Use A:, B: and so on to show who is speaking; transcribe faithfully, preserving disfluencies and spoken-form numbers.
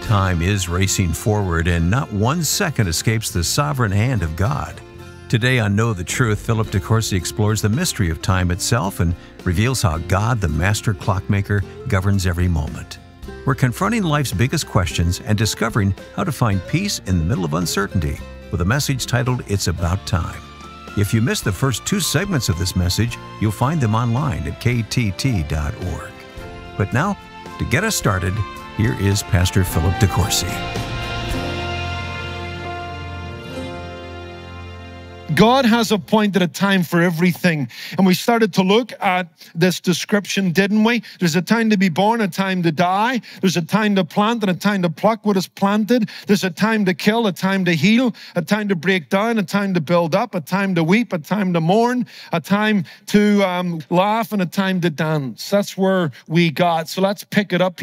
A: Time is racing forward, and not one second escapes the sovereign hand of God. Today on Know the Truth, Philip DeCourcy explores the mystery of time itself and reveals how God, the master clockmaker, governs every moment. We're confronting life's biggest questions and discovering how to find peace in the middle of uncertainty with a message titled, It's About Time. If you missed the first two segments of this message, you'll find them online at k t t dot org. But now, to get us started, here is Pastor Philip DeCourcy.
B: God has appointed a time for everything. And we started to look at this description, didn't we? There's a time to be born, a time to die. There's a time to plant and a time to pluck what is planted. There's a time to kill, a time to heal, a time to break down, a time to build up, a time to weep, a time to mourn, a time to um, laugh, and a time to dance. That's where we got. So let's pick it up.